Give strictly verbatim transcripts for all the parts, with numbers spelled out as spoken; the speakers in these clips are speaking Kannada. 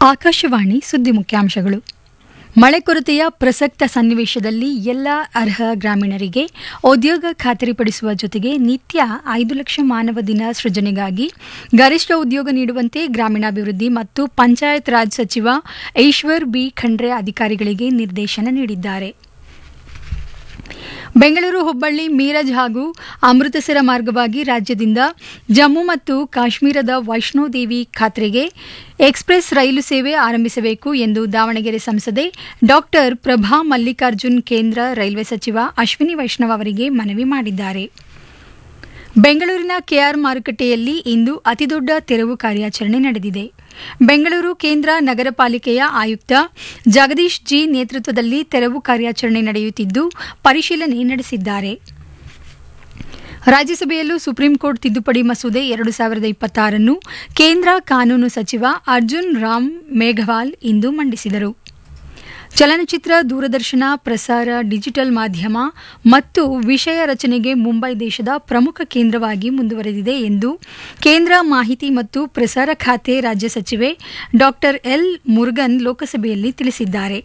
ಆಕಾಶವಾಣಿ ಸುದ್ದಿ ಮುಖ್ಯಾಂಶಗಳು. ಮಳೆ ಕೊರತೆಯ ಪ್ರಸಕ್ತ ಸನ್ನಿವೇಶದಲ್ಲಿ ಎಲ್ಲ ಅರ್ಹ ಗ್ರಾಮೀಣರಿಗೆ ಉದ್ಯೋಗ ಖಾತರಿಪಡಿಸುವ ಜೊತೆಗೆ ನಿತ್ಯ ಐದು ಲಕ್ಷ ಮಾನವ ದಿನ ಸೃಜನೆಗಾಗಿ ಗರಿಷ್ಠ ಉದ್ಯೋಗ ನೀಡುವಂತೆ ಗ್ರಾಮೀಣಾಭಿವೃದ್ಧಿ ಮತ್ತು ಪಂಚಾಯತ್ ರಾಜ್ ಸಚಿವ ಈಶ್ವರ್ ಬಿ ಖಂಡ್ರೆ ಅಧಿಕಾರಿಗಳಿಗೆ ನಿರ್ದೇಶನ ನೀಡಿದ್ದಾರೆ. ಬೆಂಗಳೂರು, ಹುಬ್ಬಳ್ಳಿ, ಮೀರಜ್ ಹಾಗೂ ಅಮೃತಸರ ಮಾರ್ಗವಾಗಿ ರಾಜ್ಯದಿಂದ ಜಮ್ಮು ಮತ್ತು ಕಾಶ್ಮೀರದ ವೈಷ್ಣೋದೇವಿ ಖಾತ್ರಿಗೆ ಎಕ್ಸ್ಪ್ರೆಸ್ ರೈಲು ಸೇವೆ ಆರಂಭಿಸಬೇಕು ಎಂದು ದಾವಣಗೆರೆ ಸಂಸದೆ ಡಾಕ್ಟರ್ ಪ್ರಭಾ ಮಲ್ಲಿಕಾರ್ಜುನ್ ಕೇಂದ್ರ ರೈಲ್ವೆ ಸಚಿವ ಅಶ್ವಿನಿ ವೈಷ್ಣವ್ ಅವರಿಗೆ ಮನವಿ ಮಾಡಿದ್ದಾರೆ. ಬೆಂಗಳೂರಿನ ಕೆಆರ್ ಮಾರುಕಟ್ಟೆಯಲ್ಲಿ ಇಂದು ಅತಿದೊಡ್ಡ ತೆರವು ಕಾರ್ಯಾಚರಣೆ ನಡೆದಿದೆ. ಬೆಂಗಳೂರು ಕೇಂದ್ರ ನಗರ ಪಾಲಿಕೆಯ ಆಯುಕ್ತ ಜಗದೀಶ್ ಜಿ ನೇತೃತ್ವದಲ್ಲಿ ತೆರವು ಕಾರ್ಯಾಚರಣೆ ನಡೆಯುತ್ತಿದ್ದು ಪರಿಶೀಲನೆ ನಡೆಸಿದ್ದಾರೆ. ರಾಜ್ಯಸಭೆಯಲ್ಲೂ ಸುಪ್ರೀಂ ಕೋರ್ಟ್ ತಿದ್ದುಪಡಿ ಮಸೂದೆ ಎರಡು ಸಾವಿರದ ಇಪ್ಪತ್ತಾರನ್ನು ಕೇಂದ್ರ ಕಾನೂನು ಸಚಿವ ಅರ್ಜುನ್ ರಾಮ್ ಮೇಘವಾಲ್ ಇಂದು ಮಂಡಿಸಿದರು. ಚಲನಚಿತ್ರ, ದೂರದರ್ಶನ, ಪ್ರಸಾರ, ಡಿಜಿಟಲ್ ಮಾಧ್ಯಮ ಮತ್ತು ವಿಷಯ ರಚನೆಗೆ ಮುಂಬೈ ದೇಶದ ಪ್ರಮುಖ ಕೇಂದ್ರವಾಗಿ ಮುಂದುವರೆದಿದೆ ಎಂದು ಕೇಂದ್ರ ಮಾಹಿತಿ ಮತ್ತು ಪ್ರಸಾರ ಖಾತೆ ರಾಜ್ಯ ಸಚಿವೆ ಡಾಕ್ಟರ್ ಎಲ್ ಮುರುಗನ್ ಲೋಕಸಭೆಯಲ್ಲಿ ತಿಳಿಸಿದ್ದಾರೆ.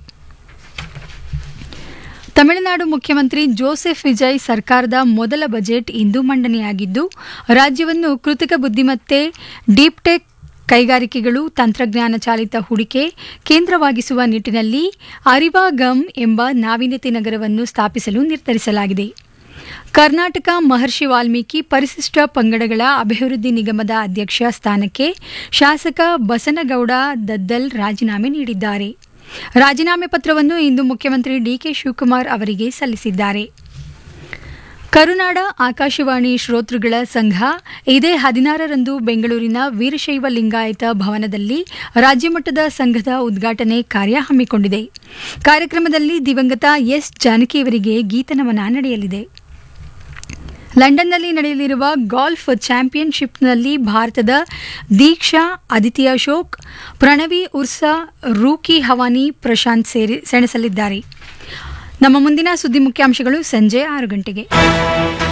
ತಮಿಳುನಾಡು ಮುಖ್ಯಮಂತ್ರಿ ಜೋಸೆಫ್ ವಿಜಯ್ ಸರ್ಕಾರದ ಮೊದಲ ಬಜೆಟ್ ಇಂದು ಮಂಡನೆಯಾಗಿದ್ದು, ರಾಜ್ಯವನ್ನು ಕೃತಕ ಬುದ್ದಿಮತ್ತೆ, ಡೀಪ್ ಟೆಕ್ ಕೈಗಾರಿಕೆಗಳು, ತಂತ್ರಜ್ಞಾನ ಚಾಲಿತ ಹೂಡಿಕೆ ಕೇಂದ್ರವಾಗಿಸುವ ನಿಟ್ಟಿನಲ್ಲಿ ಅರಿವಾಗಮ್ ಎಂಬ ನಾವೀನ್ಯತೆ ನಗರವನ್ನು ಸ್ಥಾಪಿಸಲು ನಿರ್ಧರಿಸಲಾಗಿದೆ. ಕರ್ನಾಟಕ ಮಹರ್ಷಿ ವಾಲ್ಮೀಕಿ ಪರಿಶಿಷ್ಟ ಪಂಗಡಗಳ ಅಭಿವೃದ್ಧಿ ನಿಗಮದ ಅಧ್ಯಕ್ಷ ಸ್ಥಾನಕ್ಕೆ ಶಾಸಕ ಬಸನಗೌಡ ದದ್ದಲ್ ರಾಜೀನಾಮೆ ನೀಡಿದ್ದಾರೆ. ರಾಜೀನಾಮೆ ಪತ್ರವನ್ನು ಇಂದು ಮುಖ್ಯಮಂತ್ರಿ ಡಿಕೆ ಶಿವಕುಮಾರ್ ಅವರಿಗೆ ಸಲ್ಲಿಸಿದ್ದಾರೆ. ಕರುನಾಡ ಆಕಾಶವಾಣಿ ಶ್ರೋತೃಗಳ ಸಂಘ ಇದೇ ಹದಿನಾರರಂದು ಬೆಂಗಳೂರಿನ ವೀರಶೈವ ಲಿಂಗಾಯತ ಭವನದಲ್ಲಿ ರಾಜ್ಯಮಟ್ಟದ ಸಂಘದ ಉದ್ಘಾಟನೆ ಕಾರ್ಯ ಹಮ್ಮಿಕೊಂಡಿದೆ. ಕಾರ್ಯಕ್ರಮದಲ್ಲಿ ದಿವಂಗತ ಎಸ್ ಜಾನಕಿಯವರಿಗೆ ಗೀತನಮನ ನಡೆಯಲಿದೆ. ಲಂಡನ್ನಲ್ಲಿ ನಡೆಯಲಿರುವ ಗಾಲ್ಫ್ ಚಾಂಪಿಯನ್ಶಿಪ್ನಲ್ಲಿ ಭಾರತದ ದೀಕ್ಷಾ, ಅದಿತಿ ಅಶೋಕ್, ಪ್ರಣವಿ ಉರ್ಸಾ, ರೂಕಿ ಹವಾನಿ ಪ್ರಶಾಂತ್ ಸೇರಿ ಸೆಣಸಲಿದ್ದಾರೆ. ನಮ್ಮ ಮುಂದಿನ ಸುದ್ದಿ ಮುಖ್ಯಾಂಶಗಳು ಸಂಜೆ ಆರು ಗಂಟೆಗೆ.